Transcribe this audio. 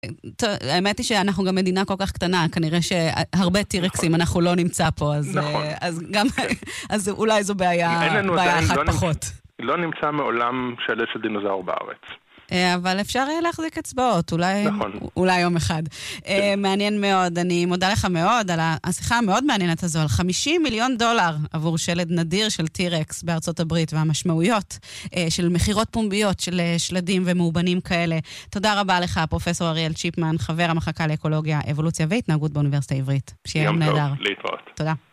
האמת היא שאנחנו גם מדינה כל כך קטנה, כנראה שהרבה טירקסים אנחנו לא נמצא פה, אז אולי זו בעיה אחת פחות. לא נמצא מעולם שלט של דינוזאור בארץ. אבל אפשר להחזיק אצבעות, אולי יום אחד. מעניין מאוד, אני מודה לך מאוד על השיחה המאוד מעניינת הזו, על $50 מיליון עבור שלד נדיר של טירקס בארצות הברית, והמשמעויות של מחירות פומביות של שלדים ומאובנים כאלה. תודה רבה לך, פרופסור אריאל צ'יפמן, חבר המחלקה לאקולוגיה, אבולוציה והתנהגות באוניברסיטה העברית. שיהיה יום נהדר. להתראות. תודה.